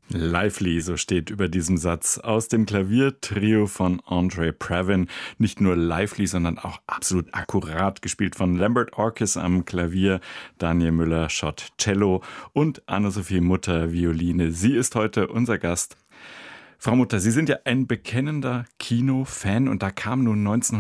Lively, so steht über diesem Satz aus dem Klaviertrio von Andre Previn. Nicht nur lively, sondern auch absolut akkurat gespielt von Lambert Orkes am Klavier, Daniel Müller-Schott Cello und Anne-Sophie Mutter Violine. Sie ist heute unser Gast. Frau Mutter, Sie sind ja ein bekennender Kinofan und da kam nun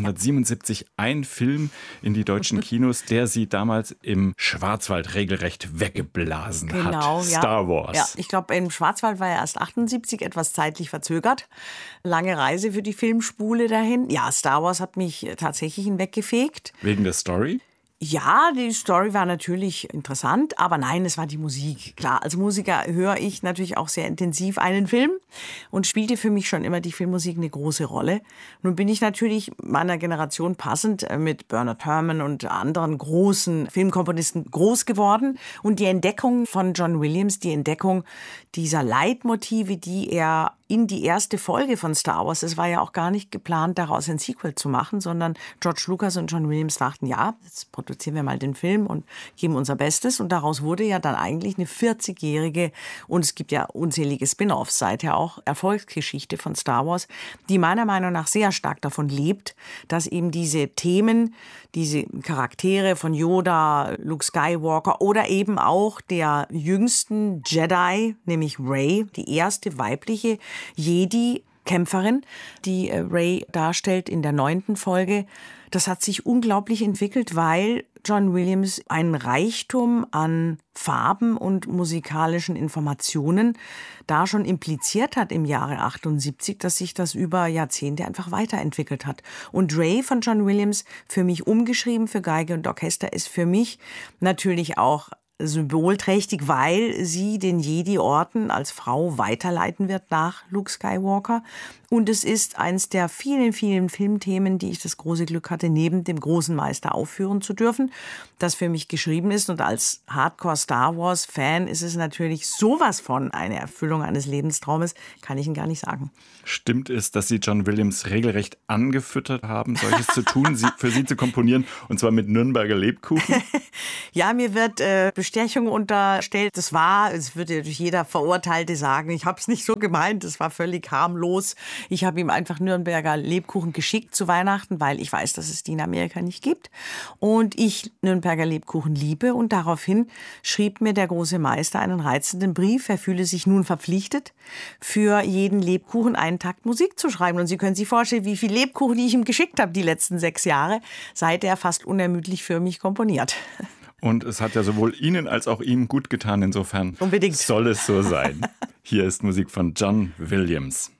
1977 ein Film in die deutschen Kinos, der Sie damals im Schwarzwald regelrecht weggeblasen hat. Genau, ja. Star Wars. Ja, ich glaube, im Schwarzwald war er erst 78, etwas zeitlich verzögert. Lange Reise für die Filmspule dahin. Ja, Star Wars hat mich tatsächlich hinweggefegt. Wegen der Story? Ja, die Story war natürlich interessant, aber nein, es war die Musik. Klar, als Musiker höre ich natürlich auch sehr intensiv einen Film und spielte für mich schon immer die Filmmusik eine große Rolle. Nun bin ich natürlich meiner Generation passend mit Bernard Herrmann und anderen großen Filmkomponisten groß geworden. Und die Entdeckung von John Williams, die Entdeckung dieser Leitmotive, die er in die erste Folge von Star Wars, es war ja auch gar nicht geplant, daraus ein Sequel zu machen, sondern George Lucas und John Williams dachten, ja, jetzt produzieren wir mal den Film und geben unser Bestes. Und daraus wurde ja dann eigentlich eine 40-jährige, und es gibt ja unzählige Spin-offs seither auch, Erfolgsgeschichte von Star Wars, die meiner Meinung nach sehr stark davon lebt, dass eben diese Themen, diese Charaktere von Yoda, Luke Skywalker oder eben auch der jüngsten Jedi, nämlich Rey, die erste weibliche Jedi-Kämpferin, die Rey darstellt in der 9. Folge. Das hat sich unglaublich entwickelt, weil John Williams einen Reichtum an Farben und musikalischen Informationen da schon impliziert hat im Jahre 78, dass sich das über Jahrzehnte einfach weiterentwickelt hat. Und Rey von John Williams, für mich umgeschrieben für Geige und Orchester, ist für mich natürlich auch symbolträchtig, weil sie den Jedi-Orden als Frau weiterleiten wird nach Luke Skywalker. Und es ist eins der vielen, vielen Filmthemen, die ich das große Glück hatte, neben dem großen Meister aufführen zu dürfen, das für mich geschrieben ist. Und als Hardcore-Star Wars-Fan ist es natürlich sowas von eine Erfüllung eines Lebenstraumes, kann ich Ihnen gar nicht sagen. Stimmt es, dass Sie John Williams regelrecht angefüttert haben, solches zu tun, für Sie zu komponieren, und zwar mit Nürnberger Lebkuchen? Ja, mir wird Bestechung unterstellt. Es würde natürlich jeder Verurteilte sagen, ich habe es nicht so gemeint, es war völlig harmlos. Ich habe ihm einfach Nürnberger Lebkuchen geschickt zu Weihnachten, weil ich weiß, dass es die in Amerika nicht gibt. Und ich Nürnberger Lebkuchen liebe. Und daraufhin schrieb mir der große Meister einen reizenden Brief. Er fühle sich nun verpflichtet, für jeden Lebkuchen einen Takt Musik zu schreiben. Und Sie können sich vorstellen, wie viel Lebkuchen ich ihm geschickt habe die letzten 6 Jahre, seit er fast unermüdlich für mich komponiert. Und es hat ja sowohl Ihnen als auch ihm gut getan. Insofern unbedingt soll es so sein. Hier ist Musik von John Williams.